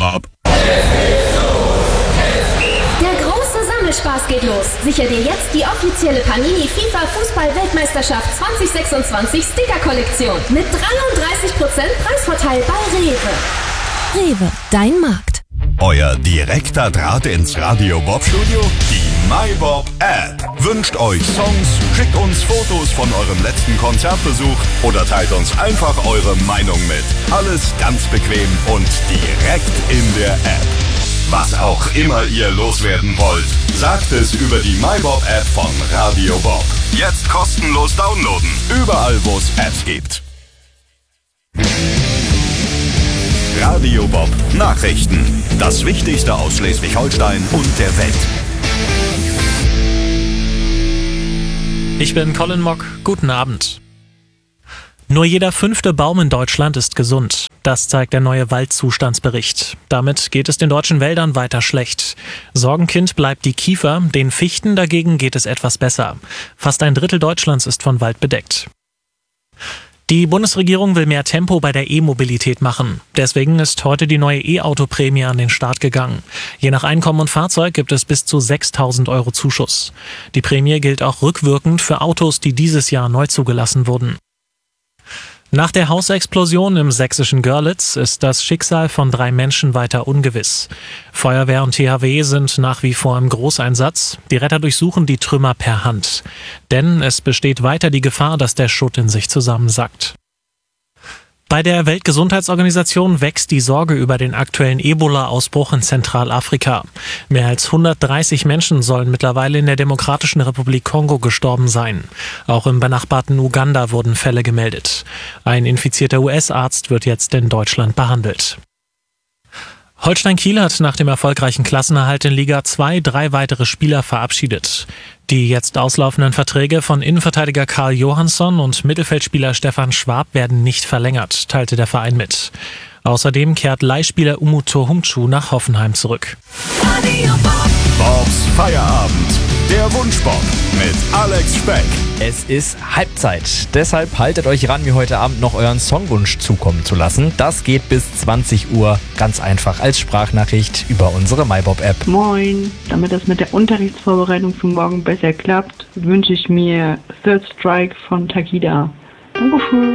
Bob. Der große Sammelspaß geht los. Sichere dir jetzt die offizielle Panini FIFA Fußball-Weltmeisterschaft 2026 Sticker-Kollektion mit 33% Preisvorteil bei Rewe. Rewe, dein Markt. Euer direkter Draht ins Radio Bob Studio? Die MyBob App. Wünscht euch Songs, schickt uns Fotos von eurem letzten Konzertbesuch oder teilt uns einfach eure Meinung mit. Alles ganz bequem und direkt in der App. Was auch immer ihr loswerden wollt, sagt es über die MyBob App von Radio Bob. Jetzt kostenlos downloaden, überall wo es Apps gibt. Radio Bob Nachrichten. Das Wichtigste aus Schleswig-Holstein und der Welt. Ich bin Colin Mock. Guten Abend. Nur jeder 5. Baum in Deutschland ist gesund. Das zeigt der neue Waldzustandsbericht. Damit geht es den deutschen Wäldern weiter schlecht. Sorgenkind bleibt die Kiefer, den Fichten dagegen geht es etwas besser. Fast ein Drittel Deutschlands ist von Wald bedeckt. Die Bundesregierung will mehr Tempo bei der E-Mobilität machen. Deswegen ist heute die neue E-Auto-Prämie an den Start gegangen. Je nach Einkommen und Fahrzeug gibt es bis zu 6.000 € Zuschuss. Die Prämie gilt auch rückwirkend für Autos, die dieses Jahr neu zugelassen wurden. Nach der Hausexplosion im sächsischen Görlitz ist das Schicksal von 3 Menschen weiter ungewiss. Feuerwehr und THW sind nach wie vor im Großeinsatz. Die Retter durchsuchen die Trümmer per Hand. Denn es besteht weiter die Gefahr, dass der Schutt in sich zusammensackt. Bei der Weltgesundheitsorganisation wächst die Sorge über den aktuellen Ebola-Ausbruch in Zentralafrika. Mehr als 130 Menschen sollen mittlerweile in der Demokratischen Republik Kongo gestorben sein. Auch im benachbarten Uganda wurden Fälle gemeldet. Ein infizierter US-Arzt wird jetzt in Deutschland behandelt. Holstein Kiel hat nach dem erfolgreichen Klassenerhalt in Liga 2 3 weitere Spieler verabschiedet. Die jetzt auslaufenden Verträge von Innenverteidiger Karl Johansson und Mittelfeldspieler Stefan Schwab werden nicht verlängert, teilte der Verein mit. Außerdem kehrt Leihspieler Umuto Humchu nach Hoffenheim zurück. Bobs Feierabend. Der Wunschbob mit Alex Speck. Es ist Halbzeit. Deshalb haltet euch ran, mir heute Abend noch euren Songwunsch zukommen zu lassen. Das geht bis 20 Uhr ganz einfach als Sprachnachricht über unsere MyBob-App. Moin, damit das mit der Unterrichtsvorbereitung für morgen besser klappt, wünsche ich mir Third Strike von Takida. Dankeschön.